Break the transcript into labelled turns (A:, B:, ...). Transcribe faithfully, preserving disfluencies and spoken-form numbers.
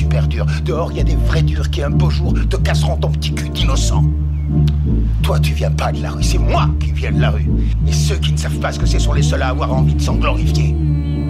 A: super durs. Dehors, il y a des vrais durs qui, un beau jour, te casseront ton petit cul d'innocent. Toi, tu viens pas de la rue, c'est moi qui viens de la rue. Et ceux qui ne savent pas ce que c'est sont les seuls à avoir envie de s'en glorifier.